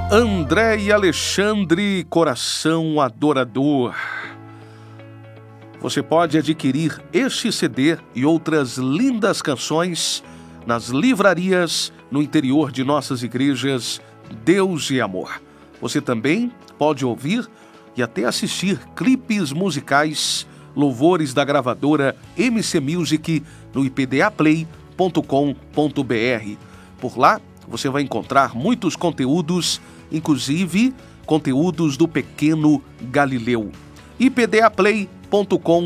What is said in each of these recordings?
André e Alexandre, Coração Adorador. Você pode adquirir este CD e outras lindas canções nas livrarias no interior de nossas igrejas Deus e Amor. Você também pode ouvir e até assistir clipes musicais, louvores da gravadora MC Music no ipdaplay.com.br. Por lá, você vai encontrar muitos conteúdos, inclusive conteúdos do Pequeno Galileu. ipdaplay.com.br.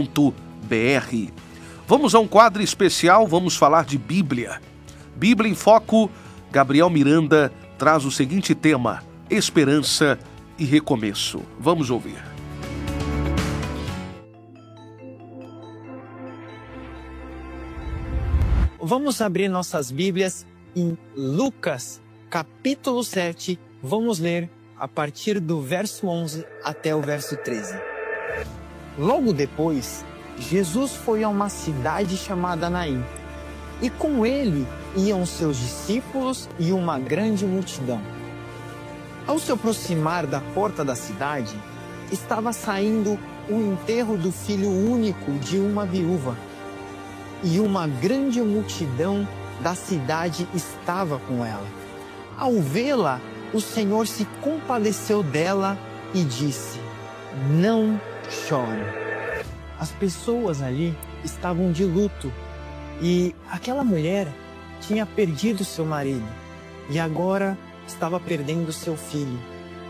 Vamos a um quadro especial, vamos falar de Bíblia. Bíblia em Foco, Gabriel Miranda traz o seguinte tema: esperança e recomeço. Vamos ouvir. Vamos abrir nossas Bíblias em Lucas, capítulo 7. Vamos ler a partir do verso 11 até o verso 13. Logo depois, Jesus foi a uma cidade chamada Naim, e com ele iam seus discípulos e uma grande multidão. Ao se aproximar da porta da cidade, estava saindo o enterro do filho único de uma viúva, e uma grande multidão da cidade estava com ela. Ao vê-la, o Senhor se compadeceu dela e disse: "Não chore." As pessoas ali estavam de luto e aquela mulher tinha perdido seu marido e agora estava perdendo seu filho.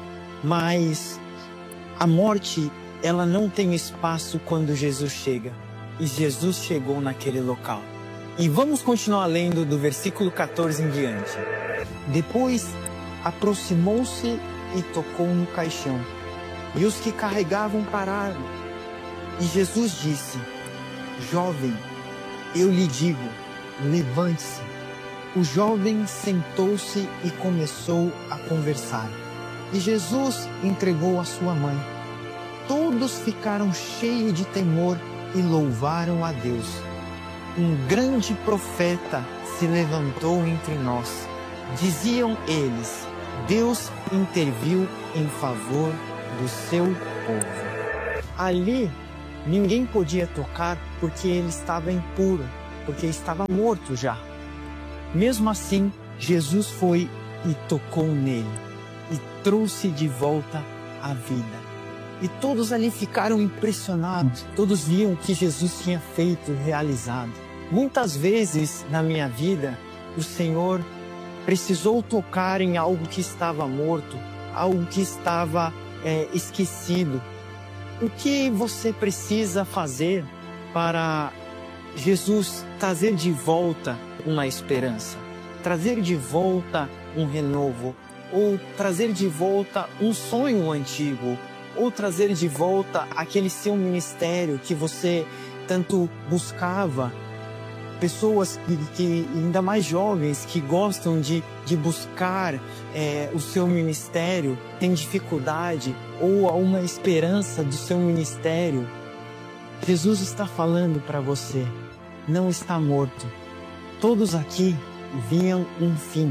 Mas a morte, ela não tem espaço quando Jesus chega. E Jesus chegou naquele local. E vamos continuar lendo do versículo 14 em diante. Depois, aproximou-se e tocou no caixão. E os que carregavam pararam. E Jesus disse: "Jovem, eu lhe digo, levante-se." O jovem sentou-se e começou a conversar. E Jesus entregou a sua mãe. Todos ficaram cheios de temor e louvaram a Deus. Um grande profeta se levantou entre nós. Diziam eles: Deus interviu em favor do seu povo. Ali, ninguém podia tocar porque ele estava impuro, porque estava morto já. Mesmo assim, Jesus foi e tocou nele e trouxe de volta a vida. E todos ali ficaram impressionados. Todos viam o que Jesus tinha feito, realizado. Muitas vezes na minha vida, o Senhor precisou tocar em algo que estava morto, algo que estava esquecido. O que você precisa fazer para Jesus trazer de volta uma esperança, trazer de volta um renovo, ou trazer de volta um sonho antigo, ou trazer de volta aquele seu ministério que você tanto buscava? Pessoas que ainda mais jovens, que gostam de buscar o seu ministério, têm dificuldade ou há uma esperança do seu ministério. Jesus está falando para você: não está morto. Todos aqui viam um fim,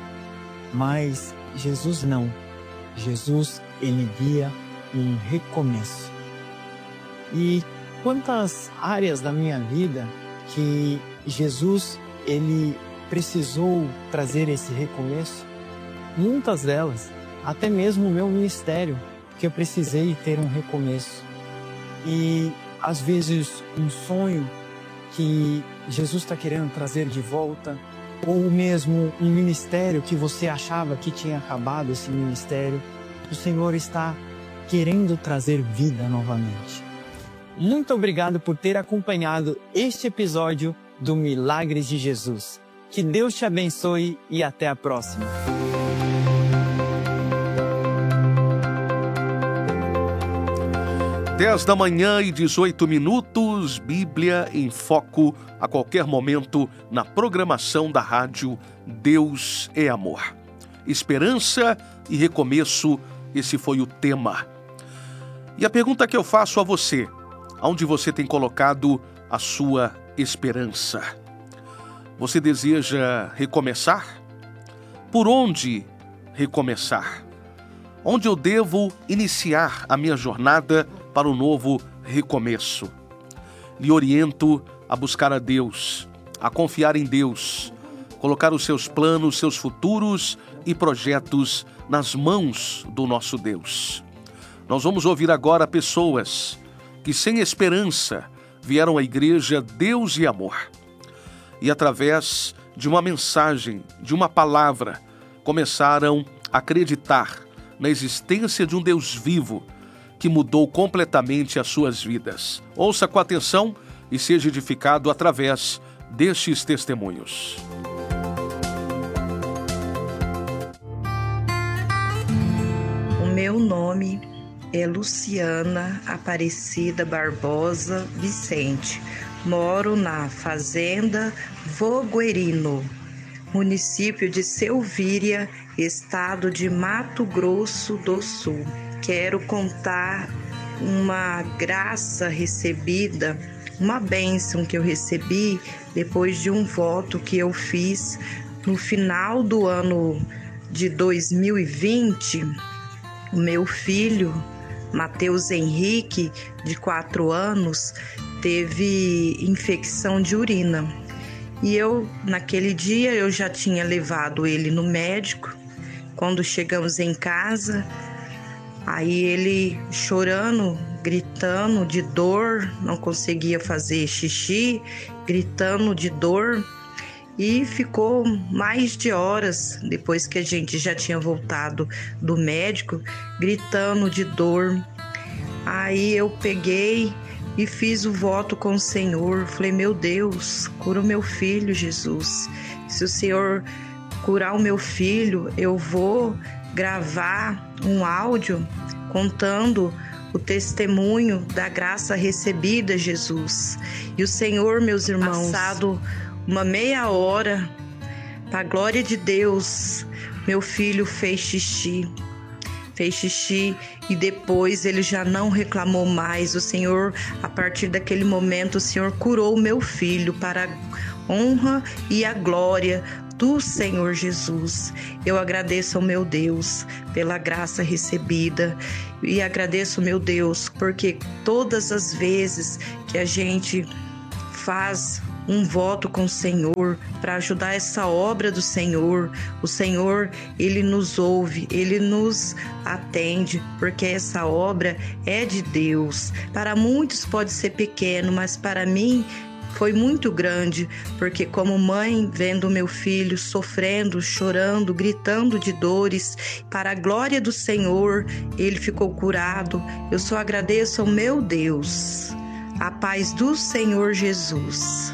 mas Jesus não. Jesus, ele via um recomeço. E quantas áreas da minha vida que Jesus, ele precisou trazer esse recomeço? Muitas delas, até mesmo o meu ministério, que eu precisei ter um recomeço. E às vezes um sonho que Jesus está querendo trazer de volta, ou mesmo um ministério que você achava que tinha acabado esse ministério, o Senhor está querendo trazer vida novamente. Muito obrigado por ter acompanhado este episódio do Milagres de Jesus. Que Deus te abençoe e até a próxima. Dez da manhã e 18 minutos, Bíblia em Foco, a qualquer momento na programação da rádio Deus é Amor. Esperança e recomeço, esse foi o tema. E a pergunta que eu faço a você: aonde você tem colocado a sua esperança? Você deseja recomeçar? Por onde recomeçar? Onde eu devo iniciar a minha jornada para um novo recomeço? Lhe oriento a buscar a Deus, a confiar em Deus, colocar os seus planos, seus futuros e projetos nas mãos do nosso Deus. Nós vamos ouvir agora pessoas que, sem esperança, vieram à igreja Deus e Amor. E através de uma mensagem, de uma palavra, começaram a acreditar na existência de um Deus vivo que mudou completamente as suas vidas. Ouça com atenção e seja edificado através destes testemunhos. O meu nome é Luciana Aparecida Barbosa Vicente. Moro na Fazenda Voguerino, município de Selvíria, estado de Mato Grosso do Sul. Quero contar uma graça recebida, uma bênção que eu recebi depois de um voto que eu fiz no final do ano de 2020. O meu filho, Matheus Henrique, de 4 anos, teve infecção de urina. E naquele dia, eu já tinha levado ele no médico. Quando chegamos em casa, aí ele chorando, gritando de dor, não conseguia fazer xixi, gritando de dor. E ficou mais de horas, depois que a gente já tinha voltado do médico, gritando de dor. Aí eu peguei e fiz o voto com o Senhor. Falei, meu Deus, cura o meu filho, Jesus. Se o Senhor curar o meu filho, eu vou gravar um áudio contando o testemunho da graça recebida, Jesus. E o Senhor, meus irmãos, passado uma meia hora, para a glória de Deus, meu filho fez xixi e depois ele já não reclamou mais. O Senhor, a partir daquele momento, o Senhor curou o meu filho para a honra e a glória do Senhor Jesus. Eu agradeço ao meu Deus pela graça recebida e agradeço, meu Deus, porque todas as vezes que a gente faz um voto com o Senhor para ajudar essa obra do Senhor, o Senhor, Ele nos ouve, Ele nos atende, porque essa obra é de Deus. Para muitos pode ser pequeno, mas para mim foi muito grande, porque como mãe, vendo meu filho sofrendo, chorando, gritando de dores, para a glória do Senhor, ele ficou curado. Eu só agradeço ao meu Deus. A paz do Senhor Jesus.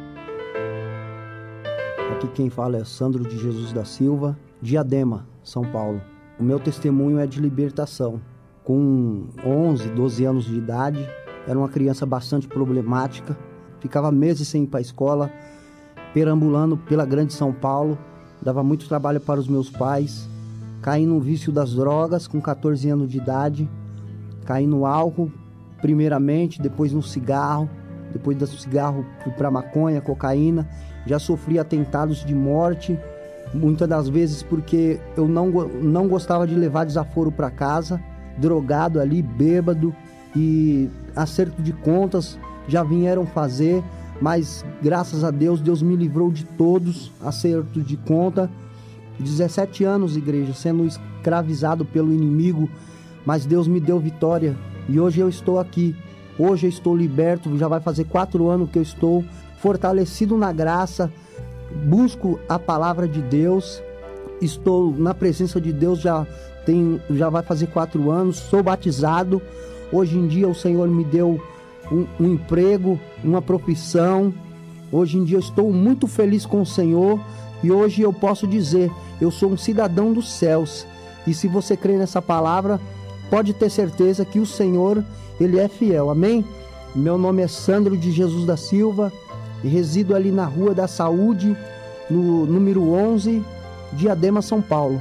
Aqui quem fala é Sandro de Jesus da Silva, Diadema, São Paulo. O meu testemunho é de libertação. Com 11, 12 anos de idade, era uma criança bastante problemática, ficava meses sem ir para a escola, perambulando pela grande São Paulo, dava muito trabalho para os meus pais, caí no vício das drogas com 14 anos de idade, caí no álcool primeiramente, depois no cigarro, depois do cigarro fui para maconha, cocaína, já sofri atentados de morte, muitas das vezes porque eu não gostava de levar desaforo para casa, drogado ali, bêbado, e acerto de contas já vieram fazer, mas graças a Deus, Deus me livrou de todos, acerto de conta. 17 anos, igreja, sendo escravizado pelo inimigo, mas Deus me deu vitória e hoje eu estou aqui. Hoje eu estou liberto, já vai fazer 4 anos que eu estou fortalecido na graça, busco a palavra de Deus, estou na presença de Deus, já vai fazer 4 anos, sou batizado. Hoje em dia o Senhor me deu um emprego, uma profissão. Hoje em dia eu estou muito feliz com o Senhor e hoje eu posso dizer, eu sou um cidadão dos céus. E se você crê nessa palavra, pode ter certeza que o Senhor, Ele é fiel, amém? Meu nome é Sandro de Jesus da Silva e resido ali na Rua da Saúde, no número 11, Diadema, São Paulo.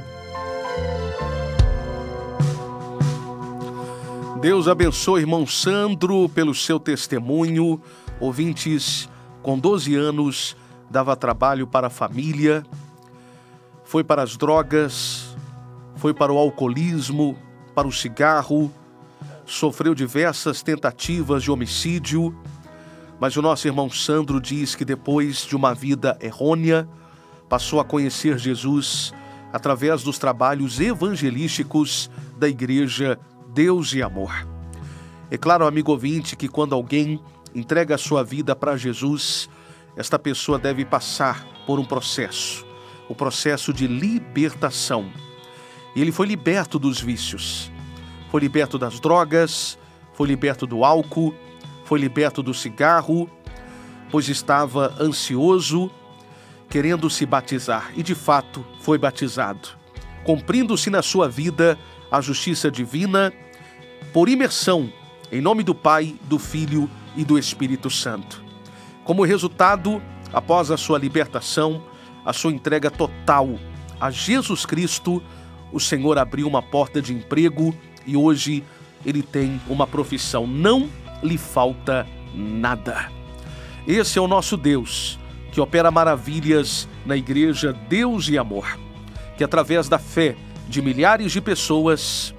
Deus abençoe, irmão Sandro, pelo seu testemunho. Ouvintes, com 12 anos, dava trabalho para a família, foi para as drogas, foi para o alcoolismo, para o cigarro, sofreu diversas tentativas de homicídio, mas o nosso irmão Sandro diz que depois de uma vida errônea, passou a conhecer Jesus através dos trabalhos evangelísticos da Igreja Deus e Amor. É claro, amigo ouvinte, que quando alguém entrega a sua vida para Jesus, esta pessoa deve passar por um processo, o processo de libertação. E ele foi liberto dos vícios, foi liberto das drogas, foi liberto do álcool, foi liberto do cigarro, pois estava ansioso, querendo se batizar, e de fato foi batizado, cumprindo-se na sua vida a justiça divina por imersão, em nome do Pai, do Filho e do Espírito Santo. Como resultado, após a sua libertação, a sua entrega total a Jesus Cristo, o Senhor abriu uma porta de emprego e hoje ele tem uma profissão. Não lhe falta nada. Esse é o nosso Deus, que opera maravilhas na Igreja Deus e Amor, que através da fé de milhares de pessoas,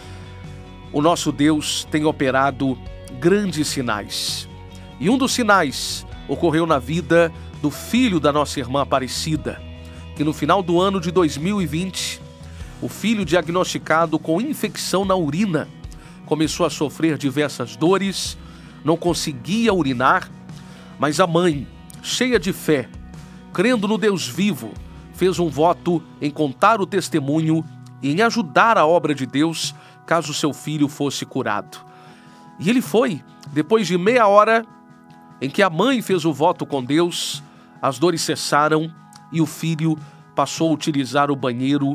o nosso Deus tem operado grandes sinais. E um dos sinais ocorreu na vida do filho da nossa irmã Aparecida, que no final do ano de 2020, o filho diagnosticado com infecção na urina, começou a sofrer diversas dores, não conseguia urinar, mas a mãe, cheia de fé, crendo no Deus vivo, fez um voto em contar o testemunho e em ajudar a obra de Deus, caso seu filho fosse curado. E ele foi. Depois de meia hora em que a mãe fez o voto com Deus, as dores cessaram e o filho passou a utilizar o banheiro.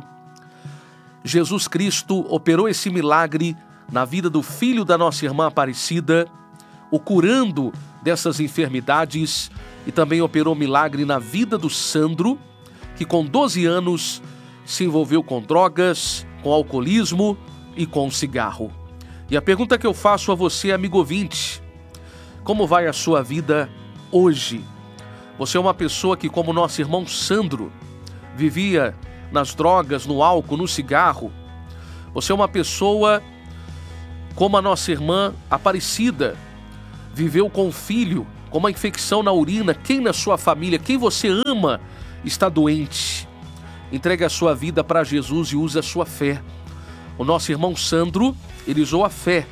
Jesus Cristo operou esse milagre na vida do filho da nossa irmã Aparecida, o curando dessas enfermidades, e também operou milagre na vida do Sandro, que com 12 anos se envolveu com drogas, com alcoolismo e com cigarro. E a pergunta que eu faço a você, amigo ouvinte: como vai a sua vida hoje? Você é uma pessoa que, como nosso irmão Sandro, vivia nas drogas, no álcool, no cigarro? Você é uma pessoa como a nossa irmã Aparecida, viveu com um filho com uma infecção na urina? Quem na sua família, quem você ama, está doente? Entregue a sua vida para Jesus e use a sua fé. O nosso irmão Sandro, ele usou a fé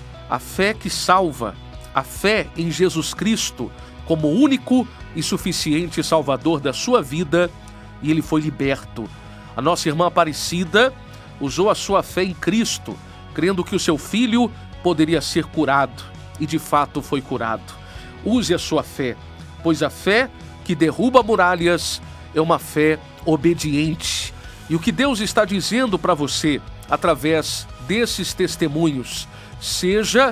que salva, a fé em Jesus Cristo como único e suficiente Salvador da sua vida, e ele foi liberto. A nossa irmã Aparecida usou a sua fé em Cristo, crendo que o seu filho poderia ser curado, e de fato foi curado. Use a sua fé, pois a fé que derruba muralhas é uma fé obediente. E o que Deus está dizendo para você através desses testemunhos: seja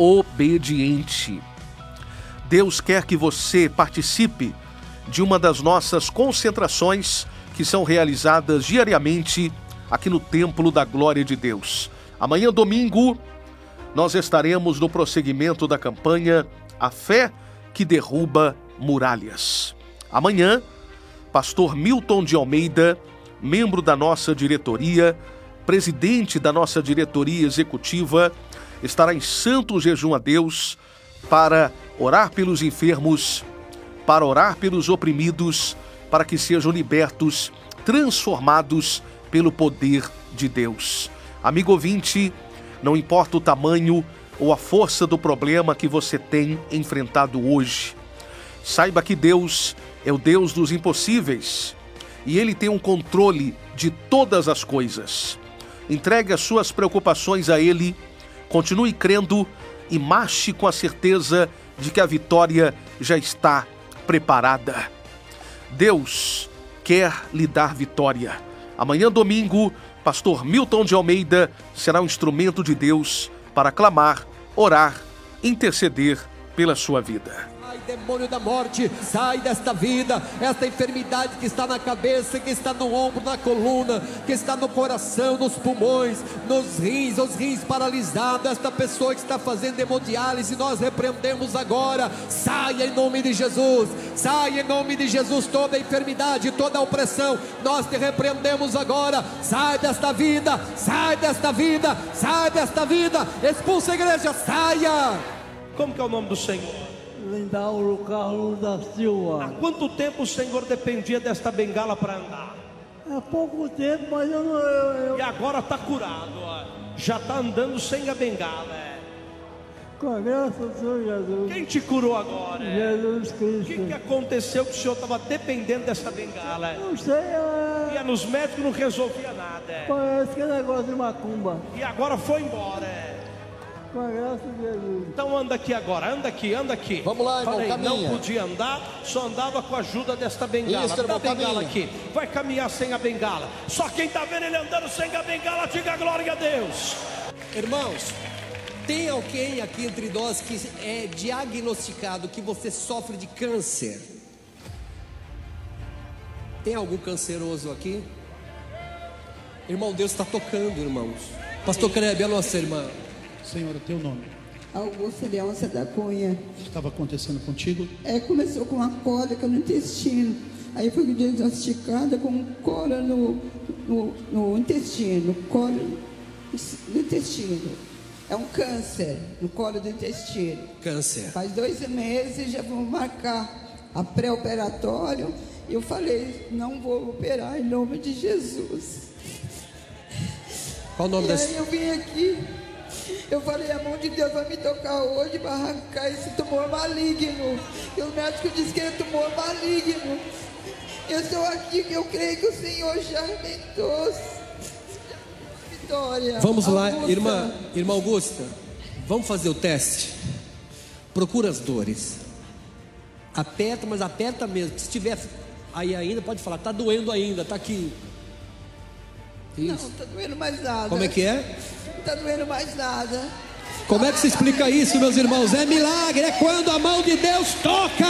obediente. Deus quer que você participe de uma das nossas concentrações que são realizadas diariamente aqui no Templo da Glória de Deus. Amanhã, domingo, nós estaremos no prosseguimento da campanha A Fé que Derruba Muralhas. Amanhã, pastor Milton de Almeida, membro da nossa diretoria, presidente da nossa diretoria executiva, estará em santo jejum a Deus para orar pelos enfermos, para orar pelos oprimidos, para que sejam libertos, transformados pelo poder de Deus. Amigo ouvinte, não importa o tamanho ou a força do problema que você tem enfrentado hoje, saiba que Deus é o Deus dos impossíveis e Ele tem um controle de todas as coisas. Entregue as suas preocupações a Ele, continue crendo e marche com a certeza de que a vitória já está preparada. Deus quer lhe dar vitória. Amanhã, domingo, pastor Milton de Almeida será um instrumento de Deus para clamar, orar, interceder pela sua vida. demônio da morte, sai desta vida. Esta enfermidade que está na cabeça, que está no ombro, na coluna, que está no coração, nos pulmões, nos rins, os rins paralisados. Esta pessoa que está fazendo hemodiálise, nós repreendemos agora. Saia em nome de Jesus, saia em nome de Jesus. Toda enfermidade, toda opressão, nós te repreendemos agora. Sai desta vida, sai desta vida, sai desta vida. Expulsa a igreja, saia. Como que é o nome do Senhor? Lindauro Carlos da Silva. Há quanto tempo o Senhor dependia desta bengala para andar? Há pouco tempo, mas eu não... E agora está curado, ó. Já está andando sem a bengala. Com a graça do Senhor Jesus. Quem te curou agora? Jesus Cristo. O que aconteceu que o Senhor estava dependendo dessa bengala? Não sei, Ia nos médicos, não resolvia nada. Parece que é negócio de macumba. E agora foi embora. Com a graça de Jesus. Então anda aqui agora, anda aqui, anda aqui. Vamos lá, irmão, Falei, caminha. não podia andar, só andava com a ajuda desta bengala. Isso, irmão, Dá a bengala caminha. aqui, vai caminhar sem a bengala. Só quem está vendo ele andando sem a bengala, diga glória a Deus. Irmãos, tem alguém aqui entre nós que é diagnosticado que você sofre de câncer? Tem algum canceroso aqui? Irmão, Deus está tocando, irmãos. Pastor Crebe, a nossa irmã. Senhor, o teu nome? Augusta Leôncia da Cunha. O que estava acontecendo contigo? Começou com uma cólica no intestino. Aí foi diagnosticada com cólica no intestino. Cólica no intestino. É um câncer no colo do intestino. Câncer. Faz 2 meses, já vamos marcar a pré-operatório. Eu falei, não vou operar em nome de Jesus. Qual o nome dessa? Aí eu vim aqui. Eu falei, a mão de Deus vai me tocar hoje para arrancar esse tumor maligno. E o médico disse que é tumor maligno. Eu estou aqui, eu creio que o Senhor já me trouxe. Vitória. Vamos lá, Augusta. irmã Augusta. Vamos fazer o teste. Procura as dores. Aperta, mas aperta mesmo. Se tiver aí ainda, pode falar, está doendo ainda, está aqui. Isso. Não, está doendo mais nada. Como é que é? Não está doendo mais nada. Como é que se explica isso, meus irmãos? É milagre, é quando a mão de Deus toca.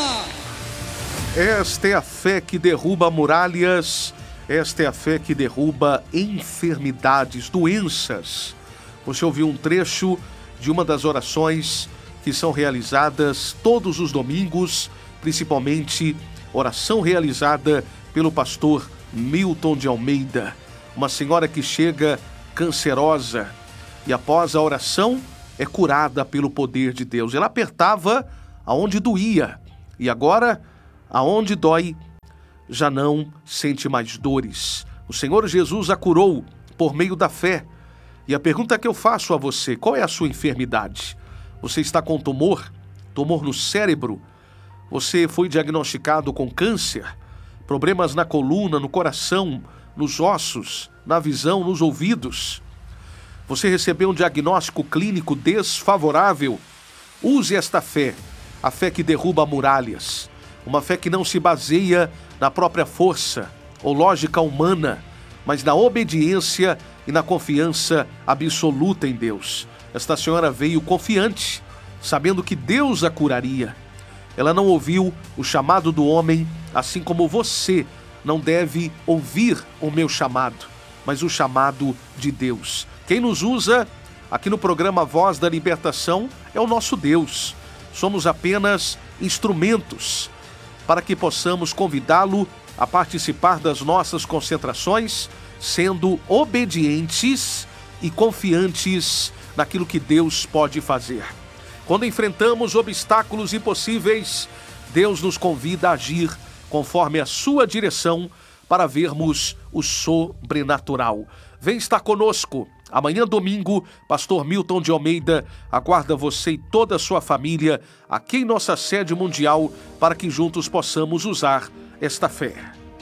Esta é a fé que derruba muralhas, esta é a fé que derruba enfermidades, doenças. Você ouviu um trecho de uma das orações que são realizadas todos os domingos, principalmente oração realizada pelo pastor Milton de Almeida. Uma senhora que chega cancerosa e após a oração é curada pelo poder de Deus. Ela apertava aonde doía e agora aonde dói já não sente mais dores. O Senhor Jesus a curou por meio da fé. E a pergunta que eu faço a você, qual é a sua enfermidade? Você está com tumor no cérebro? Você foi diagnosticado com câncer? Problemas na coluna, no coração, nos ossos, na visão, nos ouvidos? Você recebeu um diagnóstico clínico desfavorável? Use esta fé, a fé que derruba muralhas, uma fé que não se baseia na própria força ou lógica humana, mas na obediência e na confiança absoluta em Deus. Esta senhora veio confiante, sabendo que Deus a curaria. Ela não ouviu o chamado do homem, assim como você não deve ouvir o meu chamado, mas o chamado de Deus. Quem nos usa aqui no programa Voz da Libertação é o nosso Deus. Somos apenas instrumentos para que possamos convidá-lo a participar das nossas concentrações, sendo obedientes e confiantes naquilo que Deus pode fazer. Quando enfrentamos obstáculos impossíveis, Deus nos convida a agir conforme a sua direção para vermos o sobrenatural. Vem estar conosco. Amanhã, domingo, pastor Milton de Almeida aguarda você e toda a sua família aqui em nossa sede mundial para que juntos possamos usar esta fé.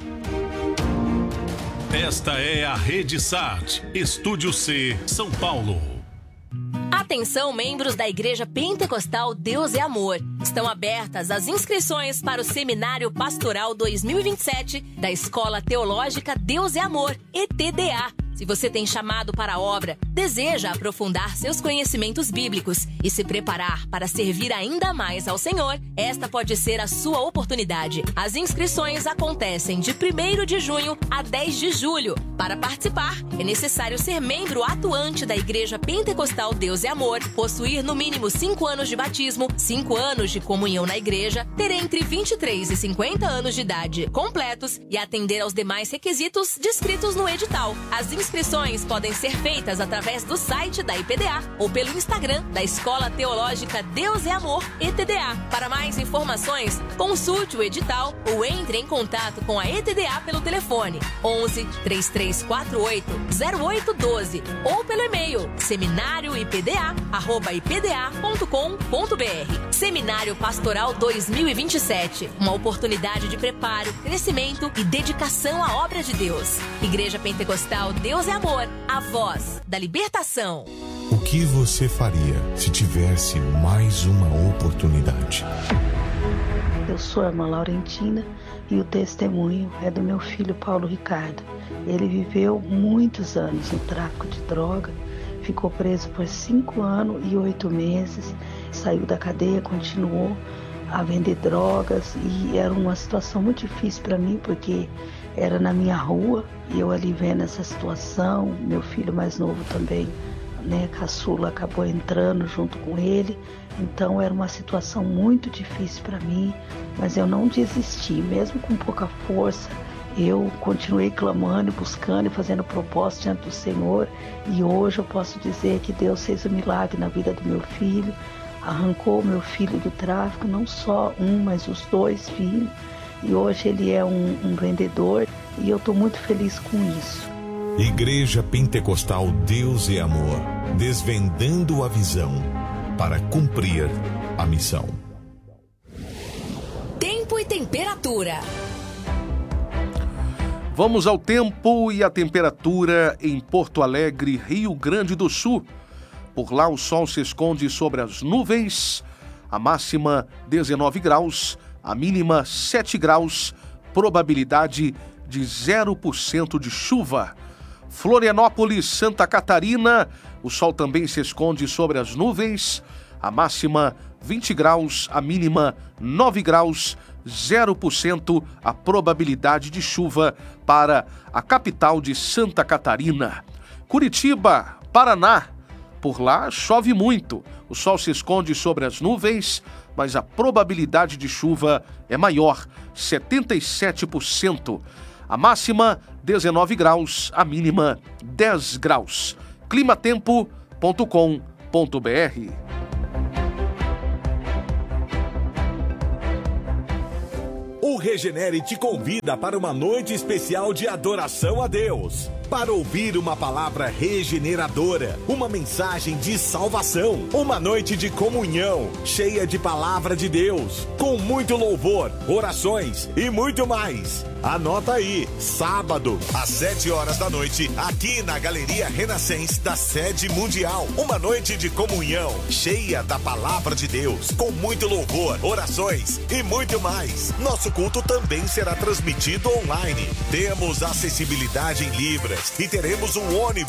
Esta é a Rede SAT, Estúdio C, São Paulo. Atenção, membros da Igreja Pentecostal Deus é Amor. Estão abertas as inscrições para o Seminário Pastoral 2027 da Escola Teológica Deus é Amor, ETDA. Se você tem chamado para a obra, deseja aprofundar seus conhecimentos bíblicos e se preparar para servir ainda mais ao Senhor, esta pode ser a sua oportunidade. As inscrições acontecem de 1º de junho a 10 de julho. Para participar, é necessário ser membro atuante da Igreja Pentecostal Deus e Amor, possuir no mínimo 5 anos de batismo, 5 anos de comunhão na igreja, ter entre 23 e 50 anos de idade completos e atender aos demais requisitos descritos no edital. As inscrições podem ser feitas através do site da IPDA ou pelo Instagram da Escola Teológica Deus e Amor, ETDA. Para mais informações, consulte o edital ou entre em contato com a ETDA pelo telefone 11 3348 0812 ou pelo e-mail seminarioipda@ipda.com.br. Seminário Pastoral 2027, uma oportunidade de preparo, crescimento e dedicação à obra de Deus. Igreja Pentecostal Deus é Amor, a voz da libertação. O que você faria se tivesse mais uma oportunidade? Eu sou a irmã Laurentina e o testemunho é do meu filho Paulo Ricardo. Ele viveu muitos anos no tráfico de droga, ficou preso por 5 anos e 8 meses, saiu da cadeia, continuou a vender drogas e era uma situação muito difícil para mim porque era na minha rua e eu ali vendo essa situação, meu filho mais novo também, caçula, acabou entrando junto com ele, então era uma situação muito difícil para mim, mas eu não desisti, mesmo com pouca força, eu continuei clamando, buscando e fazendo propósito diante do Senhor e hoje eu posso dizer que Deus fez um milagre na vida do meu filho, arrancou meu filho do tráfico, não só um, mas os 2 filhos, e hoje ele é um vendedor e eu estou muito feliz com isso. Igreja Pentecostal Deus e Amor, desvendando a visão para cumprir a missão. Tempo e temperatura. Vamos ao tempo e a temperatura em Porto Alegre, Rio Grande do Sul. Por lá o sol se esconde sobre as nuvens, a máxima 19 graus, a mínima 7 graus, probabilidade de 0% de chuva. Florianópolis, Santa Catarina, o sol também se esconde sobre as nuvens, a máxima 20 graus, a mínima 9 graus, 0% a probabilidade de chuva para a capital de Santa Catarina. Curitiba, Paraná, por lá chove muito, o sol se esconde sobre as nuvens, mas a probabilidade de chuva é maior, 77%. A máxima 19 graus, a mínima 10 graus. climatempo.com.br. O Regenere te convida para uma noite especial de adoração a Deus. Para ouvir uma palavra regeneradora, uma mensagem de salvação, uma noite de comunhão, cheia de palavra de Deus, com muito louvor, orações e muito mais. Anota aí, sábado, às 7 horas da noite, aqui na Galeria Renascença da Sede Mundial. Uma noite de comunhão, cheia da palavra de Deus, com muito louvor, orações e muito mais. Nosso culto também será transmitido online. Temos acessibilidade em Libras e teremos um ônibus